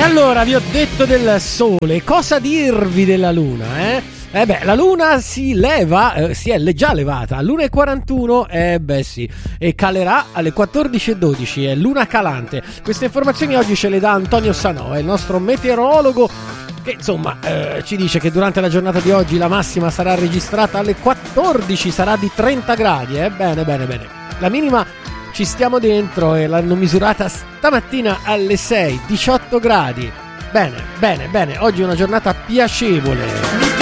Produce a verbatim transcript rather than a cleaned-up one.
Allora, vi ho detto del sole, cosa dirvi della luna, eh? Eh beh, la luna si leva, eh, si è già levata all'una e quarantuno, eh beh sì, e calerà alle quattordici e dodici, è luna calante. Queste informazioni oggi ce le dà Antonio Sanò, è il nostro meteorologo, che insomma eh, ci dice che durante la giornata di oggi la massima sarà registrata alle quattordici, sarà di trenta gradi, eh? Bene, bene, bene. La minima ci stiamo dentro e l'hanno misurata stamattina alle sei, diciotto gradi. Bene, bene, bene, oggi è una giornata piacevole.